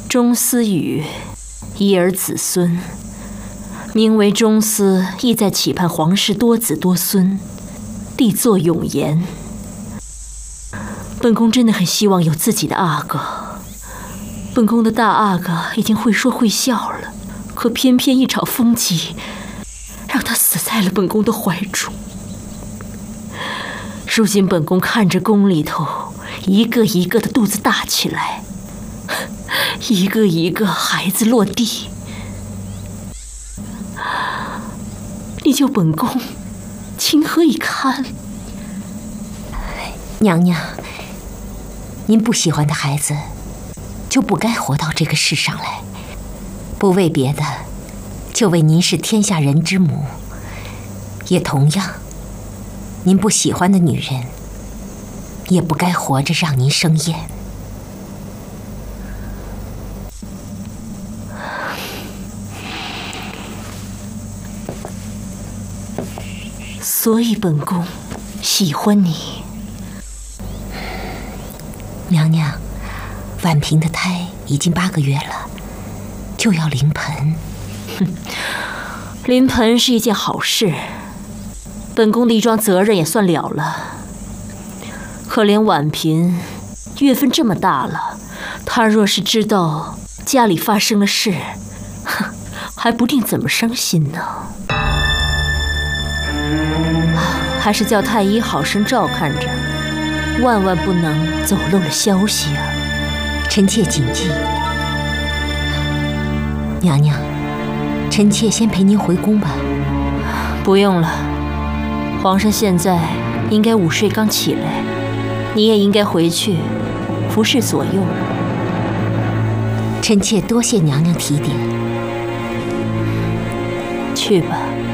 钟思雨，一儿子孙，名为钟思，意在期盼皇室多子多孙，帝作永言。本宫真的很希望有自己的阿哥。本宫的大阿哥已经会说会笑了，可偏偏一场风疾，让他死在了本宫的怀中。如今本宫看着宫里头一个一个的肚子大起来，一个一个孩子落地，你叫本宫情何以堪？ 娘娘，您不喜欢的孩子就不该活到这个世上来，不为别的，就为您是天下人之母。也同样，您不喜欢的女人也不该活着让您生厌。 所以本宫喜欢你。 娘娘，婉嫔的胎已经8个月了，就要临盆。 临盆是一件好事，本宫的一桩责任也算了了。可怜婉嫔，月份这么大了，她若是知道家里发生了事，还不定怎么伤心呢。还是叫太医好生照看着，万万不能走漏了消息啊！ 臣妾谨记。娘娘，臣妾先陪您回宫吧。 不用了，皇上现在应该午睡刚起来，你也应该回去服侍左右。 臣妾多谢娘娘提点。 去吧。